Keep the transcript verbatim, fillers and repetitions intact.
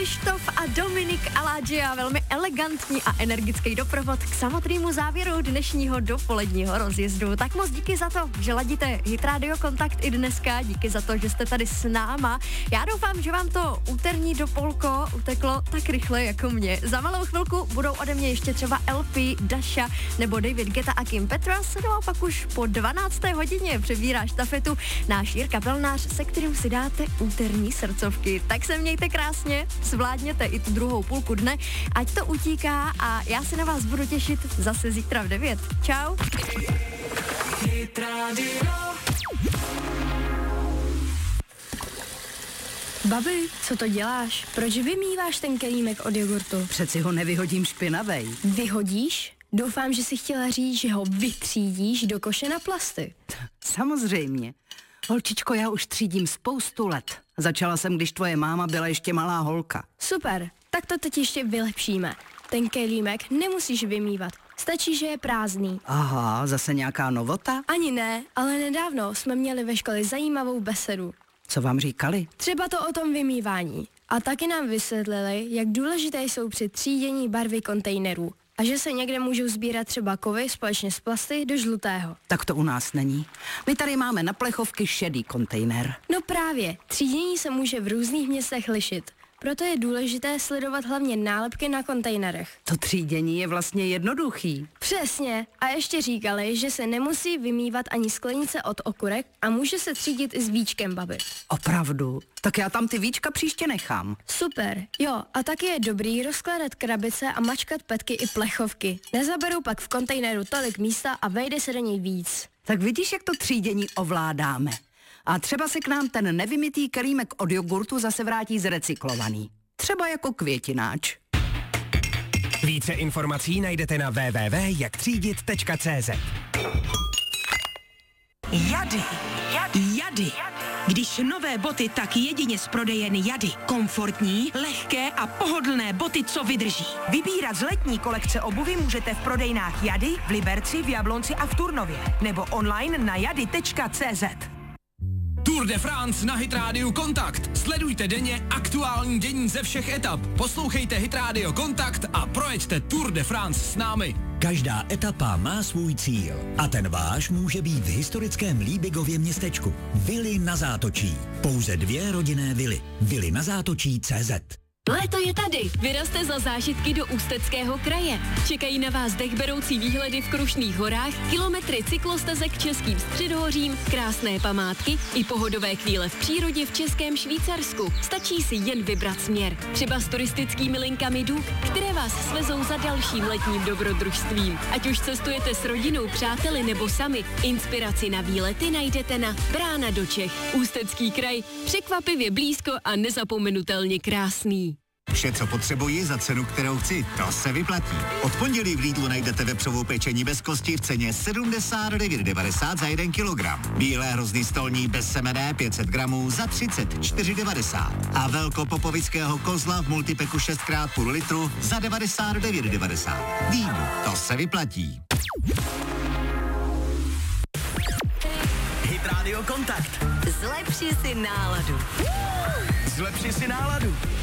Krištof a Dominik Aladžia, velmi elegantní a energický doprovod k samotnému závěru dnešního dopoledního rozjezdu. Tak moc díky za to, že ladíte Hit Radio Kontakt i dneska, díky za to, že jste tady s náma. Já doufám, že vám to úterní dopolko uteklo tak rychle jako mě. Za malou chvilku budou ode mě ještě třeba L P, Dasha nebo David Guetta a Kim Petras, no a pak už po dvanácté hodině přebírá štafetu náš Jirka Pelnář, se kterým si dáte úterní srdcovky. Tak se mějte krásně, zvládněte i tu druhou půlku dne, ať to utíká a já se na vás budu těšit zase zítra v devět. Čau. Babi, co to děláš? Proč vymýváš ten kelímek od jogurtu? Přeci ho nevyhodím špinavej. Vyhodíš? Doufám, že si chtěla říct, že ho vytřídíš do koše na plasty. Samozřejmě. Holčičko, já už třídím spoustu let. Začala jsem, když tvoje máma byla ještě malá holka. Super, tak to teď ještě vylepšíme. Ten kelímek nemusíš vymývat. Stačí, že je prázdný. Aha, zase nějaká novota? Ani ne, ale nedávno jsme měli ve škole zajímavou besedu. Co vám říkali? Třeba to o tom vymývání. A taky nám vysvětlili, jak důležité jsou při třídění barvy kontejnerů. A že se někde můžou sbírat třeba kovy společně s plasty do žlutého. Tak to u nás není. My tady máme na plechovky šedý kontejner. No právě, třídění se může v různých městech lišit. Proto je důležité sledovat hlavně nálepky na kontejnerech. To třídění je vlastně jednoduchý. Přesně. A ještě říkali, že se nemusí vymývat ani sklenice od okurek a může se třídit i s víčkem, babi. Opravdu? Tak já tam ty víčka příště nechám. Super. Jo, a taky je dobrý rozkládat krabice a mačkat petky i plechovky. Nezaberou pak v kontejneru tolik místa a vejde se do něj víc. Tak vidíš, jak to třídění ovládáme. A třeba se k nám ten nevymytý kelímek od jogurtu zase vrátí zrecyklovaný. Třeba jako květináč. Více informací najdete na w w w tečka jak třídit tečka c z. Jady. Jady. Jady. Když nové boty, tak jedině z prodejen Jady. Komfortní, lehké a pohodlné boty, co vydrží. Vybírat z letní kolekce obuvy můžete v prodejnách Jady, v Liberci, v Jablonci a v Turnově. Nebo online na jady tečka c z. Tour de France na Hit Radio Kontakt. Sledujte denně aktuální dění ze všech etap. Poslouchejte Hit Radio Kontakt a projeďte Tour de France s námi. Každá etapa má svůj cíl a ten váš může být v historickém Líbigově městečku. Vily na Zátočí. Pouze dvě rodinné vily. Vily na Zátočí tečka cé zet. Léto je tady. Vyrazte za zážitky do Ústeckého kraje. Čekají na vás dechberoucí výhledy v Krušných horách, kilometry cyklostezek českým středohořím, krásné památky i pohodové chvíle v přírodě v Českém Švýcarsku. Stačí si jen vybrat směr. Třeba s turistickými linkami Duk, které vás svezou za dalším letním dobrodružstvím. Ať už cestujete s rodinou, přáteli nebo sami, inspiraci na výlety najdete na Brána do Čech. Ústecký kraj, překvapivě blízko a nezapomenutelně krásný. Vše, co potřebuji za cenu, kterou chci, to se vyplatí. Od pondělí v Lidlu najdete vepřovou pečení bez kosti v ceně sedmdesát devět devadesát za jeden kilogram. Bílé hrozný stolní bez semene pět set gramů za třicet čtyři devadesát. A velkopopovického kozla v multipeku šest krát půl litru za devadesát devět devadesát. Vím, to se vyplatí. Hit Radio Kontakt. Zlepši si náladu. Zlepši si náladu.